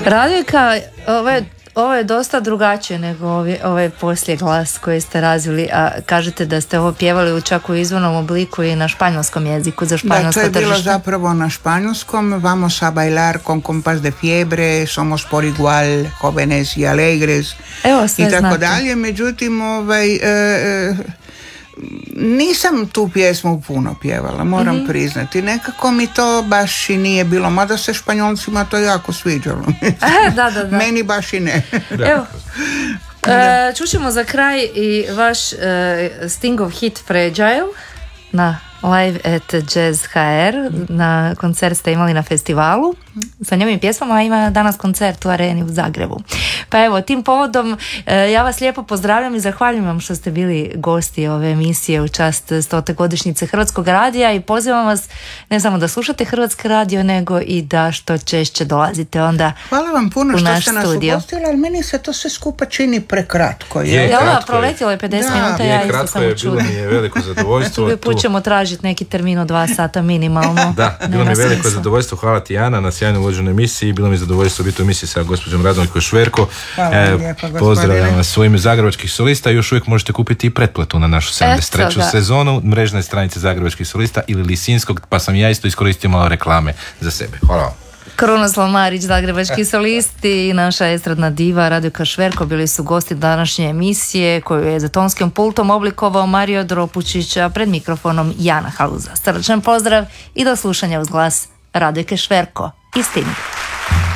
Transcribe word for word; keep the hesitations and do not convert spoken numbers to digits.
Radojka, ovo je, ovo je dosta drugačije nego ovaj, ovaj poslije glas koji ste razvili, a kažete da ste ovo pjevali čak u izvornom obliku i na španjolskom jeziku za španjolsko tržište. Da, to je bilo zapravo na španjolskom. Vamos a bailar con compás de fiebre, somos por igual, jóvenes y alegres. Evo, sve i tako znate. dalje. Međutim, ovaj... E, nisam tu pjesmu puno pjevala, moram mm-hmm. priznati. Nekako mi to baš i nije bilo, mada se Španjolcima to jako sviđalo. da, da, da. Meni baš i ne. Evo, e, čućemo za kraj i vaš e, Stingov hit Fragile na Live at Jazz ha er. Na koncert ste imali na festivalu sa njegovim pjesmama, a ima danas koncert u Areni u Zagrebu. Pa evo, tim povodom e, ja vas lijepo pozdravljam i zahvaljujem vam što ste bili gosti ove emisije u čast stote godišnjice Hrvatskog radija i pozivam vas ne samo da slušate Hrvatski radio, nego i da što češće dolazite onda Hvala vam puno u što naš ste nas studio. ugostili, ali meni se to sve skupa čini prekratko. Je, Je, Jel da, kratko je. proletilo je pedeset Da, minuta, Je, ja isto kratko sam je, čula. bilo mi je veliko zadovoljstvo. Drugi put tu- ćemo tražiti neki termin od dva sata minimalno. Da, bilo mi Nema je veliko smisla. zadovoljstvo. Hvala ti, Ana, na sjajno vođenoj emisiji. Bilo mi je zadovoljstvo biti u emisiji sa gospođom Radojkom Šverko. Hvala vam lijepa, gospodine. Pozdravljam vas u ime zagrebačkih solista. Još uvijek možete kupiti i pretplatu na našu sedamdeset treću Eto ga. sezonu mrežne stranice zagrebačkih solista ili Lisinskog, pa sam ja isto iskoristio malo reklame za sebe. Hvala vam. Krunoslav Marić, zagrebački solisti i naša estradna diva Radojka Šverko bili su gosti današnje emisije koju je za tonskim pultom oblikovao Mario Dropučić, a pred mikrofonom Jana Haluza. Srdačan pozdrav i do slušanja uz glas Radojke Šverko i Sting.